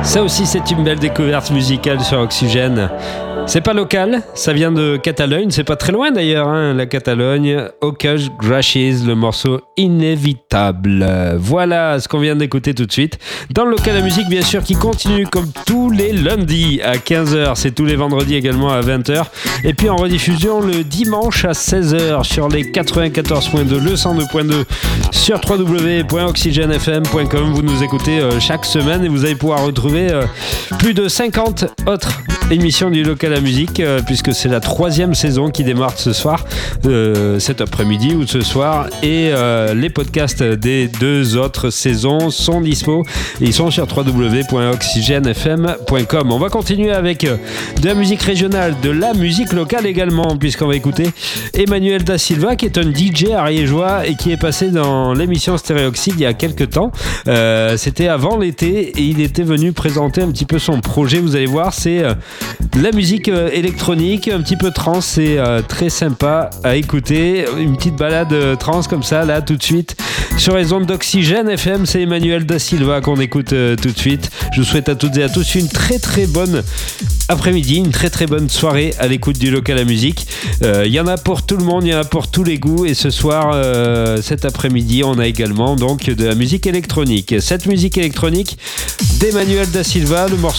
Ça aussi, c'est une belle découverte musicale sur Oxygène. C'est pas local, ça vient de Catalogne, c'est pas très loin d'ailleurs, hein, la Catalogne. Ocas Gracias, le morceau Inévitable. Voilà ce qu'on vient d'écouter tout de suite. Dans le local à musique, bien sûr, qui continue comme tous les lundis à 15h. C'est tous les vendredis également à 20h. Et puis en rediffusion le dimanche à 16h sur les 94.2, le 102.2 sur www.oxygenefm.com. Vous nous écoutez chaque semaine et vous allez pouvoir retrouver plus de 50 autres émissions du local à musique, puisque c'est la 3e saison qui démarre ce soir, cet après-midi ou ce soir, et les podcasts des 2 autres saisons sont dispo. Ils sont sur www.oxygenefm.com. On va continuer avec de la musique régionale, de la musique locale également, puisqu'on va écouter Emmanuel Da Silva, qui est un DJ ariégeois et qui est passé dans l'émission Stéréoxyde il y a quelques temps. C'était avant l'été et il était venu présenter un petit peu son projet. Vous allez voir, c'est la musique électronique, un petit peu trance, c'est très sympa à écouter. Une petite balade trance comme ça, là, tout de suite. Sur les ondes d'Oxygène FM, c'est Emmanuel Da Silva qu'on écoute tout de suite. Je vous souhaite à toutes et à tous une très très bonne après-midi, une très très bonne soirée à l'écoute du local à musique. Il y en a pour tout le monde, il y en a pour tous les goûts. Et ce soir, cet après-midi, on a également donc de la musique électronique. Cette musique électronique d'Emmanuel Da Silva, le morceau